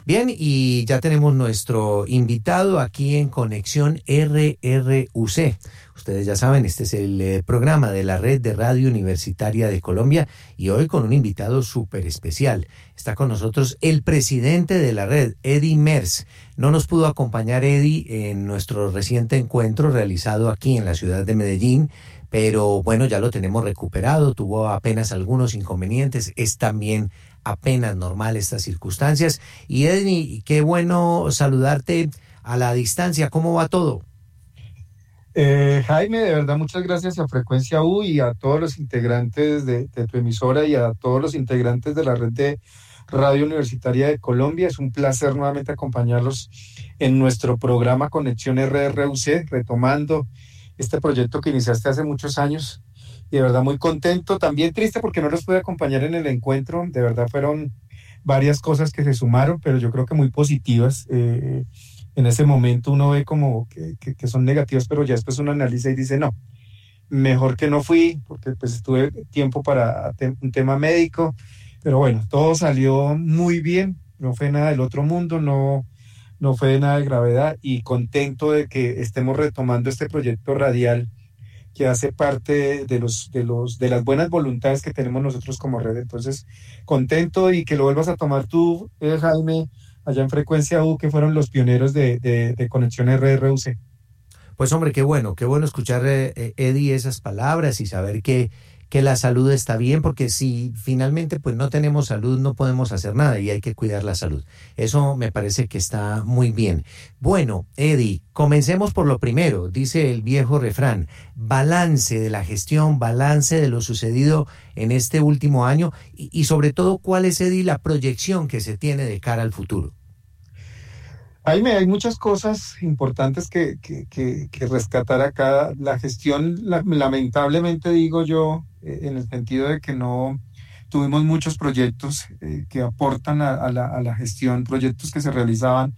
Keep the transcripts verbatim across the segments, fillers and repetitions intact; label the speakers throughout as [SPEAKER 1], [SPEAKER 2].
[SPEAKER 1] Bien, y ya tenemos nuestro invitado aquí en Conexión R R U C. Ustedes ya saben, este es el eh, programa de la Red de Radio Universitaria de Colombia y hoy con un invitado súper especial. Está con nosotros el presidente de la red, Eddie Merz. No nos pudo acompañar Eddie en nuestro reciente encuentro realizado aquí en la ciudad de Medellín, pero bueno, ya lo tenemos recuperado, tuvo apenas algunos inconvenientes, es también apenas normal estas circunstancias. Y Eddie, qué bueno saludarte a la distancia, ¿cómo va todo?
[SPEAKER 2] Eh, Jaime, de verdad, muchas gracias a Frecuencia U y a todos los integrantes de, de tu emisora y a todos los integrantes de la red de Radio Universitaria de Colombia. Es un placer nuevamente acompañarlos en nuestro programa Conexión R R U C, retomando este proyecto que iniciaste hace muchos años. Y de verdad muy contento, también triste porque no los pude acompañar en el encuentro. De verdad fueron varias cosas que se sumaron, pero yo creo que muy positivas. Eh, en ese momento uno ve como que, que, que son negativas, pero ya después uno analiza y dice, no, mejor que no fui, porque pues tuve tiempo para te- un tema médico, pero bueno, todo salió muy bien, no fue nada del otro mundo, no, no fue nada de gravedad y contento de que estemos retomando este proyecto radial que hace parte de los, de los, de las buenas voluntades que tenemos nosotros como red. Entonces, contento y que lo vuelvas a tomar tú, eh, Jaime, allá en Frecuencia U, que fueron los pioneros de, de, de Conexión R R U C.
[SPEAKER 1] Pues hombre, qué bueno, qué bueno escuchar, eh, eh, Eddie, esas palabras y saber que, que la salud está bien, porque si finalmente pues no tenemos salud no podemos hacer nada y hay que cuidar la salud. Eso me parece que está muy bien. Bueno, Eddie, comencemos por lo primero, dice el viejo refrán, balance de la gestión, balance de lo sucedido en este último año y, y sobre todo, ¿cuál es, Eddie, la proyección que se tiene de cara al futuro?
[SPEAKER 2] Jaime, hay muchas cosas importantes que, que, que, que rescatar acá. La gestión, la- lamentablemente digo yo, eh, en el sentido de que no tuvimos muchos proyectos eh, que aportan a, a la, a la gestión, proyectos que se realizaban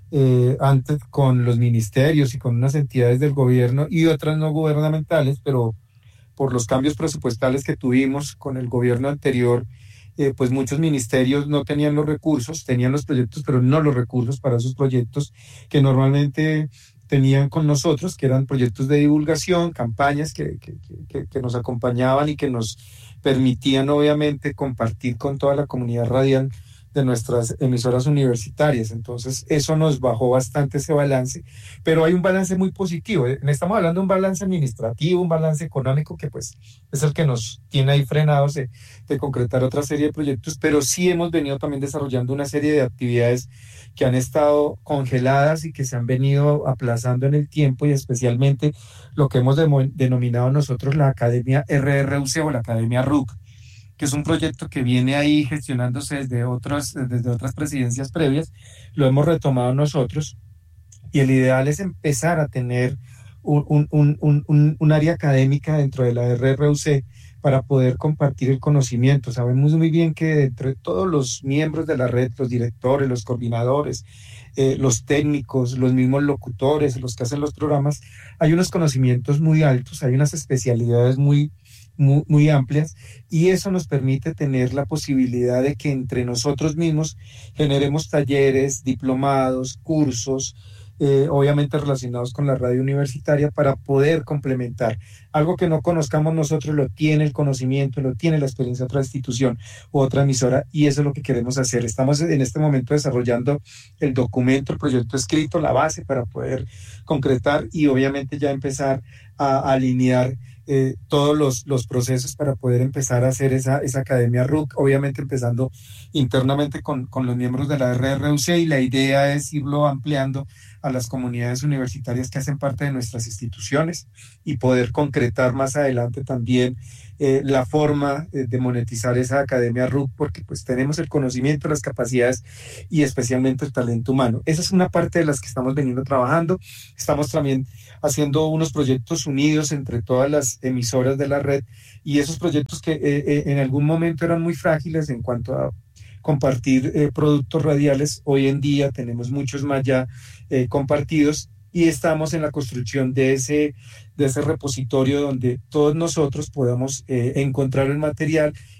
[SPEAKER 2] eh, antes con los ministerios y con unas entidades del gobierno y otras no gubernamentales, pero por los cambios presupuestales que tuvimos con el gobierno anterior, eh, pues muchos ministerios no tenían los recursos, tenían los proyectos, pero no los recursos para esos proyectos que normalmente tenían con nosotros, que eran proyectos de divulgación, campañas que, que, que, que nos acompañaban y que nos permitían obviamente compartir con toda la comunidad radial de nuestras emisoras universitarias. Entonces, eso nos bajó bastante ese balance, pero hay un balance muy positivo. Estamos hablando de un balance administrativo, un balance económico que pues es el que nos tiene ahí frenados de, de concretar otra serie de proyectos, pero sí hemos venido también desarrollando una serie de actividades que han estado congeladas y que se han venido aplazando en el tiempo y especialmente lo que hemos demo- denominado nosotros la Academia R R U C o la Academia R U C, que es un proyecto que viene ahí gestionándose desde, otros, desde otras presidencias previas, lo hemos retomado nosotros y el ideal es empezar a tener un, un, un, un, un área académica dentro de la R R U C para poder compartir el conocimiento. Sabemos muy bien que entre todos los miembros de la red, los directores, los coordinadores, eh, los técnicos, los mismos locutores, los que hacen los programas, hay unos conocimientos muy altos, hay unas especialidades muy, muy, muy amplias y eso nos permite tener la posibilidad de que entre nosotros mismos generemos talleres, diplomados, cursos, eh, obviamente relacionados con la radio universitaria para poder complementar. Algo que no conozcamos nosotros lo tiene el conocimiento, lo tiene la experiencia de otra institución u otra emisora y eso es lo que queremos hacer. Estamos en este momento desarrollando el documento, el proyecto escrito, la base para poder concretar y obviamente ya empezar a, a alinear eh, todos los, los procesos para poder empezar a hacer esa, esa academia R U C, obviamente empezando internamente con, con los miembros de la R R U C y la idea es irlo ampliando a las comunidades universitarias que hacen parte de nuestras instituciones y poder concretar más adelante también eh, la forma eh, de monetizar esa academia R U C porque pues tenemos el conocimiento, las capacidades y especialmente el talento humano. Esa es una parte de las que estamos veniendo trabajando. Estamos también haciendo unos proyectos unidos entre todas las emisoras de la red y esos proyectos que eh, eh, en algún momento eran muy frágiles en cuanto a compartir eh, productos radiales, hoy en día tenemos muchos más ya eh, compartidos y estamos en la construcción de ese, de ese repositorio donde todos nosotros podamos eh, encontrar el material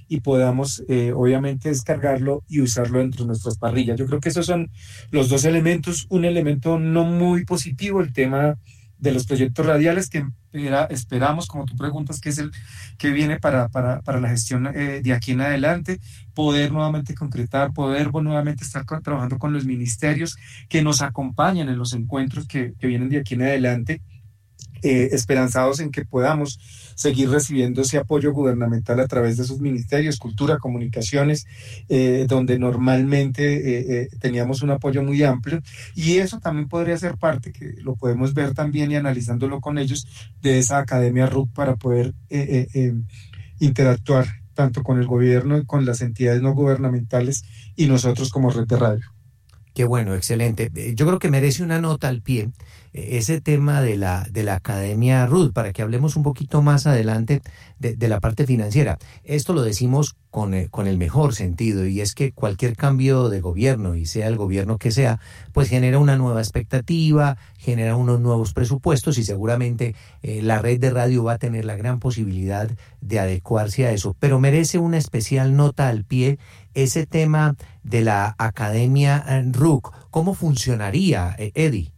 [SPEAKER 2] y podamos eh, obviamente descargarlo y usarlo dentro de nuestras parrillas. Yo creo que esos son los dos elementos. Un elemento no muy positivo, el tema de los proyectos radiales, que espera, esperamos, como tú preguntas, que es el que viene para, para, para la gestión eh, de aquí en adelante, poder nuevamente concretar, poder bueno, nuevamente estar con, trabajando con los ministerios que nos acompañan en los encuentros que, que vienen de aquí en adelante, eh, esperanzados en que podamos seguir recibiendo ese apoyo gubernamental a través de esos ministerios, cultura, comunicaciones, eh, donde normalmente eh, eh, teníamos un apoyo muy amplio, y eso también podría ser parte, que lo podemos ver también y analizándolo con ellos, de esa Academia R U C para poder eh, eh, eh, interactuar tanto con el gobierno y con las entidades no gubernamentales y nosotros como red de radio.
[SPEAKER 1] Qué bueno, excelente. Yo creo que merece una nota al pie ese tema de la, de la Academia R U D, para que hablemos un poquito más adelante de, de la parte financiera. Esto lo decimos con, eh, con el mejor sentido, y es que cualquier cambio de gobierno, y sea el gobierno que sea, pues genera una nueva expectativa, genera unos nuevos presupuestos, y seguramente eh, la red de radio va a tener la gran posibilidad de adecuarse a eso. Pero merece una especial nota al pie ese tema de la Academia R U C. ¿Cómo funcionaría, eh, Eddie?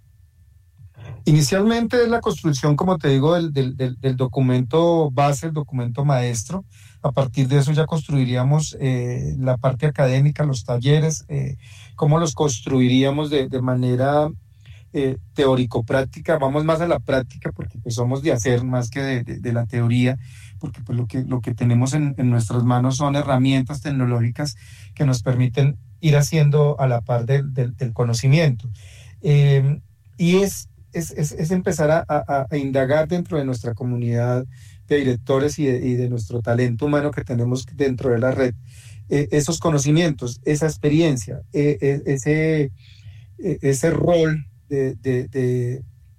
[SPEAKER 2] Inicialmente es la construcción, como te digo, del, del, del documento base, el documento maestro. A partir de eso ya construiríamos eh, la parte académica, los talleres, eh, cómo los construiríamos de, de manera eh, teórico-práctica. Vamos más a la práctica porque pues, somos de hacer más que de, de, de la teoría, porque pues, lo, que, lo que tenemos en, en nuestras manos son herramientas tecnológicas que nos permiten ir haciendo a la par del, del, del conocimiento. Eh, y es Es, es, es empezar a, a, a indagar dentro de nuestra comunidad de directores y de, y de nuestro talento humano que tenemos dentro de la red, eh, esos conocimientos, esa experiencia, eh, eh, ese, eh, ese rol de, de, de,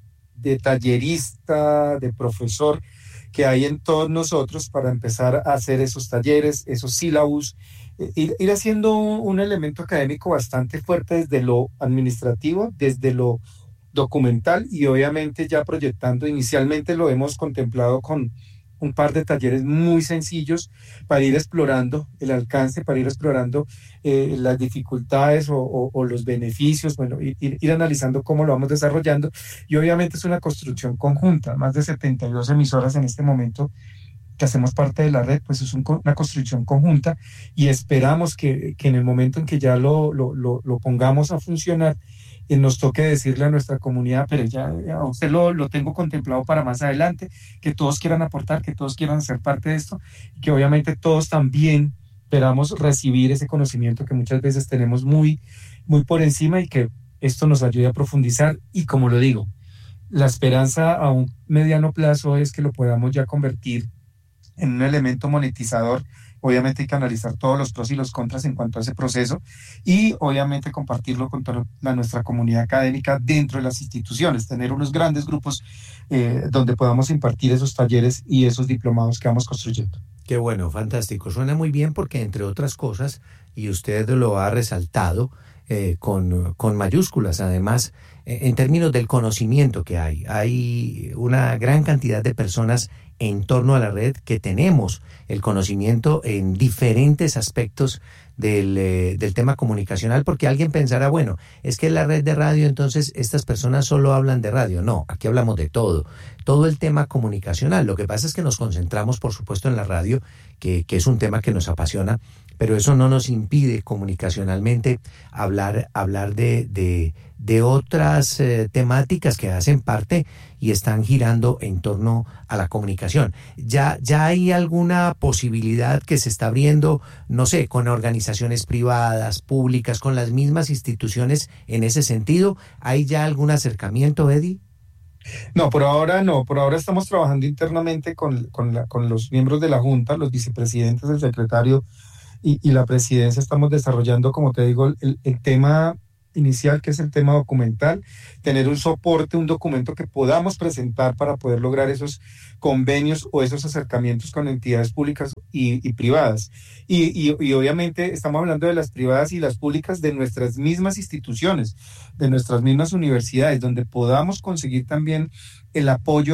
[SPEAKER 2] de tallerista, de profesor que hay en todos nosotros para empezar a hacer esos talleres, esos sílabus, eh, ir, ir haciendo un, un elemento académico bastante fuerte desde lo administrativo, desde lo documental, y obviamente ya proyectando. Inicialmente lo hemos contemplado con un par de talleres muy sencillos para ir explorando el alcance, para ir explorando eh, las dificultades o, o, o los beneficios, bueno, ir, ir analizando cómo lo vamos desarrollando, y obviamente es una construcción conjunta, más de setenta y dos emisoras en este momento que hacemos parte de la red, pues es un, una construcción conjunta, y esperamos que, que en el momento en que ya lo, lo, lo, lo pongamos a funcionar, y nos toque decirle a nuestra comunidad, pero ya, ya usted lo, lo tengo contemplado para más adelante, que todos quieran aportar, que todos quieran ser parte de esto, y que obviamente todos también esperamos recibir ese conocimiento que muchas veces tenemos muy, muy por encima, y que esto nos ayude a profundizar. Y como lo digo, la esperanza a un mediano plazo es que lo podamos ya convertir en un elemento monetizador. Obviamente hay que analizar todos los pros y los contras en cuanto a ese proceso, y obviamente compartirlo con toda la, nuestra comunidad académica dentro de las instituciones, tener unos grandes grupos eh, donde podamos impartir esos talleres y esos diplomados que vamos construyendo.
[SPEAKER 1] Qué bueno, fantástico. Suena muy bien porque, entre otras cosas, y usted lo ha resaltado eh, con, con mayúsculas, además, eh, en términos del conocimiento que hay, hay una gran cantidad de personas en torno a la red que tenemos el conocimiento en diferentes aspectos del, eh, del tema comunicacional, porque alguien pensará, bueno, es que la red de radio, entonces estas personas solo hablan de radio. No, aquí hablamos de todo, todo el tema comunicacional. Lo que pasa es que nos concentramos, por supuesto, en la radio, que, que es un tema que nos apasiona, pero eso no nos impide comunicacionalmente hablar, hablar de, de, de otras eh, temáticas que hacen parte y están girando en torno a la comunicación. ¿Ya, ya hay alguna posibilidad que se está abriendo, no sé, con organizaciones privadas, públicas, con las mismas instituciones en ese sentido? ¿Hay ya algún acercamiento, Eddie?
[SPEAKER 2] No, por ahora no. Por ahora estamos trabajando internamente con, con, la, con los miembros de la Junta, los vicepresidentes, el secretario y, y la presidencia. Estamos desarrollando, como te digo, el, el tema inicial, que es el tema documental, tener un soporte, un documento que podamos presentar para poder lograr esos convenios o esos acercamientos con entidades públicas y, y privadas. Y, y, y obviamente estamos hablando de las privadas y las públicas de nuestras mismas instituciones, de nuestras mismas universidades, donde podamos conseguir también el apoyo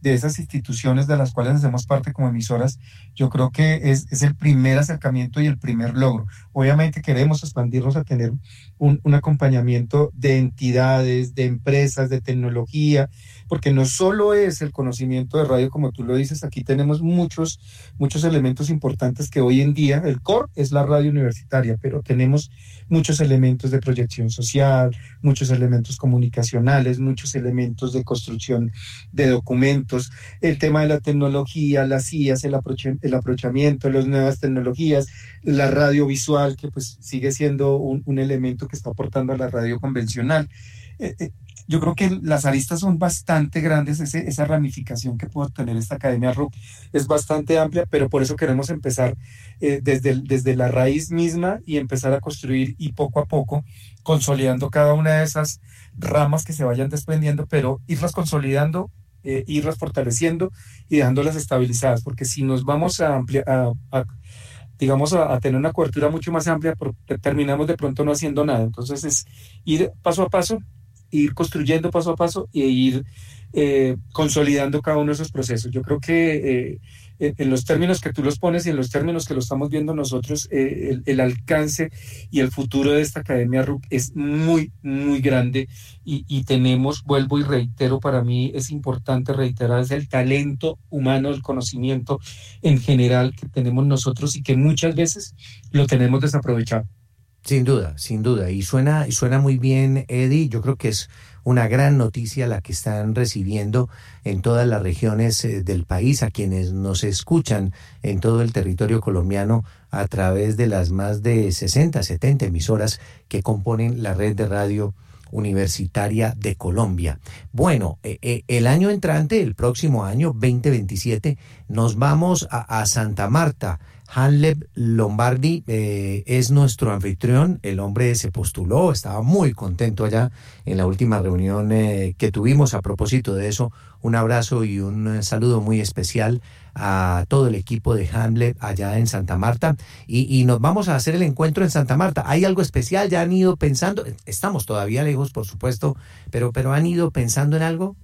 [SPEAKER 2] de esas instituciones de las cuales hacemos parte como emisoras, yo creo que es, es el primer acercamiento y el primer logro. Obviamente queremos expandirnos a tener un, un acompañamiento de entidades, de empresas, de tecnología, porque no solo es el conocimiento de radio, como tú lo dices, aquí tenemos muchos, muchos elementos importantes que hoy en día, el core es la radio universitaria, pero tenemos muchos elementos de proyección social, muchos elementos comunicacionales, muchos elementos de construcción de documentos, el tema de la tecnología, las I As, el, aproche, el aprovechamiento de las nuevas tecnologías, la radio visual, que pues sigue siendo un, un elemento que está aportando a la radio convencional. Eh, eh, Yo creo que las aristas son bastante grandes, ese, esa ramificación que puede tener esta Academia R U C es bastante amplia, pero por eso queremos empezar eh, desde, desde la raíz misma y empezar a construir y poco a poco consolidando cada una de esas ramas que se vayan desprendiendo, pero irlas consolidando, eh, irlas fortaleciendo y dejándolas estabilizadas, porque si nos vamos a ampliar, a, a, digamos, a, a tener una cobertura mucho más amplia, terminamos de pronto no haciendo nada. Entonces es ir paso a paso, ir construyendo paso a paso e ir eh, consolidando cada uno de esos procesos. Yo creo que eh, en los términos que tú los pones y en los términos que lo estamos viendo nosotros, eh, el, el alcance y el futuro de esta Academia R U C es muy, muy grande y, y tenemos, vuelvo y reitero, para mí es importante reiterar, es el talento humano, el conocimiento en general que tenemos nosotros y que muchas veces lo tenemos desaprovechado.
[SPEAKER 1] Sin duda, sin duda. Y suena, y suena muy bien, Eddie. Yo creo que es una gran noticia la que están recibiendo en todas las regiones eh, del país, a quienes nos escuchan en todo el territorio colombiano a través de las más de sesenta, setenta emisoras que componen la red de radio universitaria de Colombia. Bueno, eh, eh, el año entrante, el próximo año, veinte veintisiete, nos vamos a, a Santa Marta. Hanleb Lombardi eh, es nuestro anfitrión. El hombre se postuló, estaba muy contento allá en la última reunión eh, que tuvimos. A propósito de eso, un abrazo y un saludo muy especial a todo el equipo de Hanleb allá en Santa Marta. Y, y nos vamos a hacer el encuentro en Santa Marta. ¿Hay algo especial? ¿Ya han ido pensando? Estamos todavía lejos, por supuesto, pero, pero ¿han ido pensando en algo?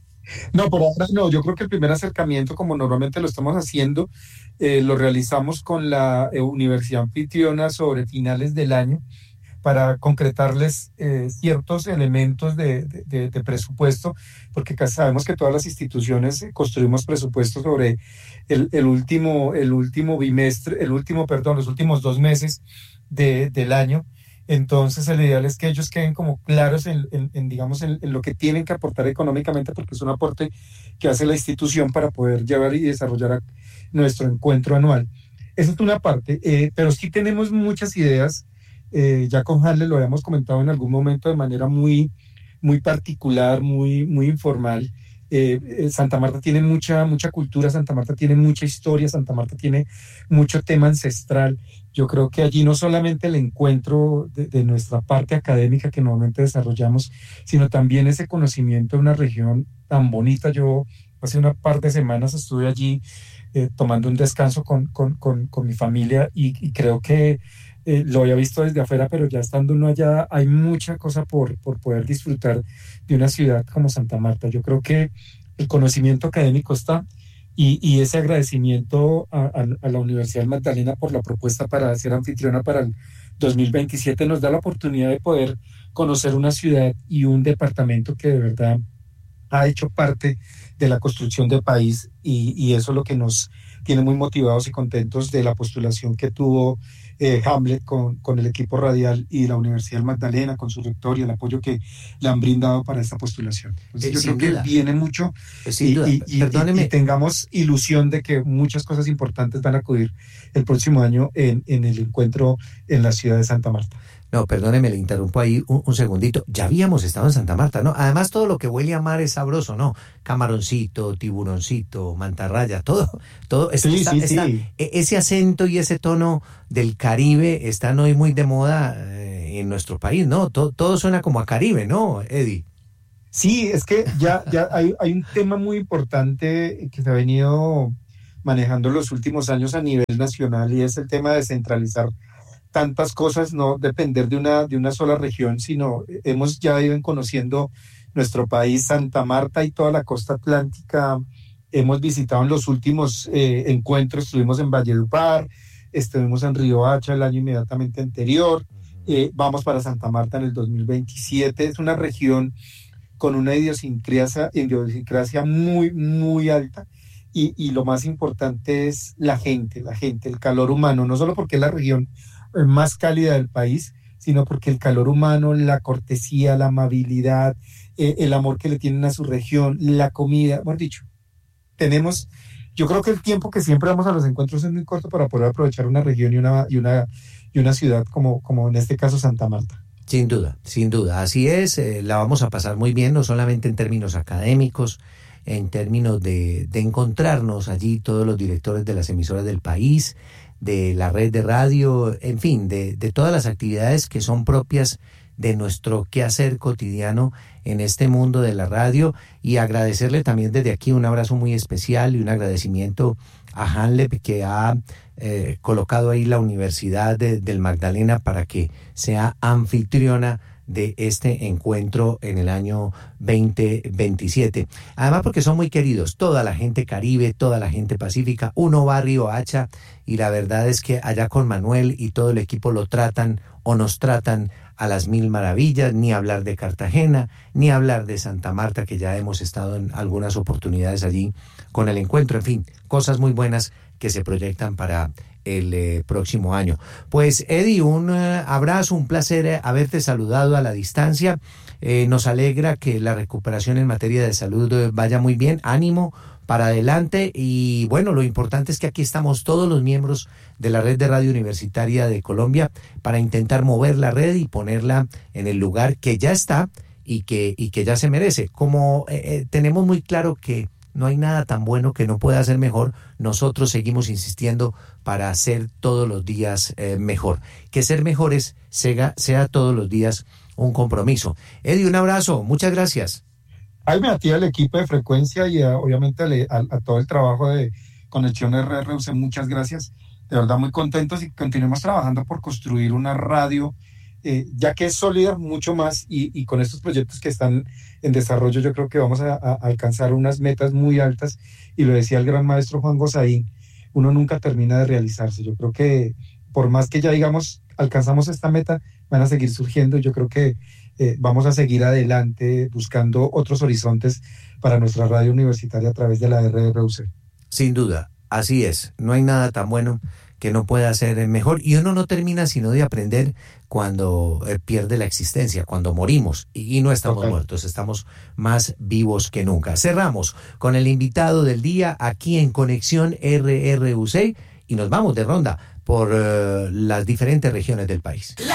[SPEAKER 2] No, por ahora no. Yo creo que el primer acercamiento, como normalmente lo estamos haciendo, eh, lo realizamos con la eh, Universidad Anfitriona sobre finales del año para concretarles eh, ciertos elementos de, de, de presupuesto, porque sabemos que todas las instituciones construimos presupuestos sobre el, el último, el último bimestre, el último, perdón, los últimos dos meses de, del año. Entonces el ideal es que ellos queden como claros en, en, en digamos, en, en lo que tienen que aportar económicamente, porque es un aporte que hace la institución para poder llevar y desarrollar a nuestro encuentro anual. Esa es una parte, eh, pero sí tenemos muchas ideas. Eh, ya con Hanleb lo habíamos comentado en algún momento de manera muy, muy particular, muy, muy informal. Eh, Santa Marta tiene mucha, mucha cultura, Santa Marta tiene mucha historia, Santa Marta tiene mucho tema ancestral. Yo creo que allí no solamente el encuentro de, de nuestra parte académica que normalmente desarrollamos, sino también ese conocimiento de una región tan bonita. Yo hace una par de semanas estuve allí eh, tomando un descanso con, con, con, con mi familia y, y creo que eh, lo había visto desde afuera, pero ya estando uno allá hay mucha cosa por, por poder disfrutar de una ciudad como Santa Marta. Yo creo que el conocimiento académico está y, y ese agradecimiento a, a, a la Universidad Magdalena por la propuesta para ser anfitriona para el dos mil veintisiete nos da la oportunidad de poder conocer una ciudad y un departamento que de verdad ha hecho parte de la construcción del país y, y eso es lo que nos tiene muy motivados y contentos de la postulación que tuvo eh, Hanleb con, con el equipo radial y la Universidad Magdalena, con su rector y el apoyo que le han brindado para esta postulación. Entonces, eh, yo creo duda. que viene mucho
[SPEAKER 1] sin
[SPEAKER 2] y,
[SPEAKER 1] duda.
[SPEAKER 2] Y, y, y, y tengamos ilusión de que muchas cosas importantes van a acudir el próximo año en, en el encuentro en la ciudad de Santa Marta.
[SPEAKER 1] No, perdóneme, le interrumpo ahí un, un segundito. Ya habíamos estado en Santa Marta, ¿no? Además, todo lo que huele a mar es sabroso, ¿no? Camaroncito, tiburoncito, mantarraya, todo, todo.
[SPEAKER 2] Sí,
[SPEAKER 1] está,
[SPEAKER 2] sí,
[SPEAKER 1] está,
[SPEAKER 2] sí.
[SPEAKER 1] Ese acento y ese tono del Caribe están hoy muy de moda eh, en nuestro país, ¿no? Todo, todo suena como a Caribe, ¿no, Eddie?
[SPEAKER 2] Sí, es que ya, ya hay, hay un tema muy importante que se ha venido manejando en los últimos años a nivel nacional y es el tema de descentralizar tantas cosas, no depender de una, de una sola región, sino hemos ya ido conociendo nuestro país, Santa Marta y toda la costa atlántica hemos visitado en los últimos eh, encuentros, estuvimos en Valledupar, estuvimos en Riohacha el año inmediatamente anterior, eh, vamos para Santa Marta en el dos mil veintisiete. Es una región con una idiosincrasia, idiosincrasia muy, muy alta, y, y lo más importante es la gente, la gente, el calor humano, no solo porque es la región más cálida del país, sino porque el calor humano, la cortesía, la amabilidad, eh, el amor que le tienen a su región, la comida, mejor dicho, tenemos, yo creo que el tiempo que siempre vamos a los encuentros es muy corto para poder aprovechar una región y una, y una, y una ciudad como, como en este caso Santa Marta.
[SPEAKER 1] Sin duda, sin duda, así es, eh, la vamos a pasar muy bien, no solamente en términos académicos, en términos de, de encontrarnos allí todos los directores de las emisoras del país, de la red de radio, en fin, de, de todas las actividades que son propias de nuestro quehacer cotidiano en este mundo de la radio, y agradecerle también desde aquí un abrazo muy especial y un agradecimiento a Hanlep, que ha eh, colocado ahí la Universidad de, del Magdalena para que sea anfitriona de este encuentro en el año veinte veintisiete. Además porque son muy queridos, toda la gente caribe, toda la gente pacífica. Uno va a Riohacha y la verdad es que allá con Manuel y todo el equipo lo tratan o nos tratan a las mil maravillas, ni hablar de Cartagena, ni hablar de Santa Marta, que ya hemos estado en algunas oportunidades allí con el encuentro. En fin, cosas muy buenas que se proyectan para el eh, próximo año. Pues Eddie, un eh, abrazo, un placer eh, haberte saludado a la distancia. Eh, nos alegra que la recuperación en materia de salud eh, vaya muy bien. Ánimo para adelante, y bueno, lo importante es que aquí estamos todos los miembros de la red de radio universitaria de Colombia para intentar mover la red y ponerla en el lugar que ya está y que, y que ya se merece. Como eh, eh, tenemos muy claro que no hay nada tan bueno que no pueda ser mejor, nosotros seguimos insistiendo para hacer todos los días eh, mejor. Que ser mejores sea, sea todos los días un compromiso. Eddie, un abrazo, muchas gracias.
[SPEAKER 2] Jaime, a ti, al equipo de Frecuencia y a, obviamente a, a, a todo el trabajo de Conexión R R U C, muchas gracias. De verdad muy contentos, y continuemos trabajando por construir una radio, eh, ya que es sólida mucho más, y, y con estos proyectos que están en desarrollo yo creo que vamos a, a alcanzar unas metas muy altas, y lo decía el gran maestro Juan Gosaín, uno nunca termina de realizarse. Yo creo que por más que ya digamos alcanzamos esta meta, van a seguir surgiendo. Yo creo que eh, vamos a seguir adelante buscando otros horizontes para nuestra radio universitaria a través de la R R U C.
[SPEAKER 1] Sin duda, así es. No hay nada tan bueno que no pueda ser mejor, y uno no termina sino de aprender cuando eh, pierde la existencia, cuando morimos, y, y no estamos okay. muertos, estamos más vivos que nunca. Cerramos con el invitado del día aquí en Conexión R R U C, y nos vamos de ronda por uh, las diferentes regiones del país. La